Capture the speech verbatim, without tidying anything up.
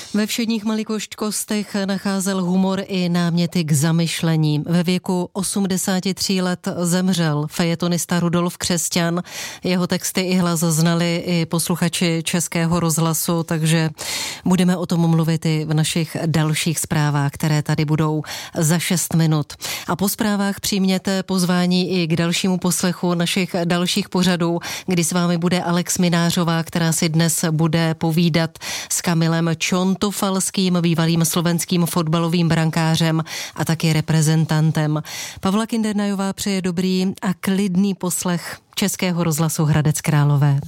Ve všedních malikoštkostech nacházel humor i náměty k zamyšlení. Ve věku osmdesáti tří let zemřel fejetonista Rudolf Křesťan. Jeho texty i hlas znali i posluchači Českého rozhlasu, takže budeme o tom mluvit i v našich dalších zprávách, které tady budou za šest minut. A po zprávách přijměte pozvání i k dalšímu poslechu našich dalších pořadů, kdy s vámi bude Alex Minářová, která si dnes bude povídat s Kamilem Čontofalským, bývalým slovenským fotbalovým brankářem a taky reprezentantem. Pavla Kindernajová přeje dobrý a klidný poslech Českého rozhlasu Hradec Králové.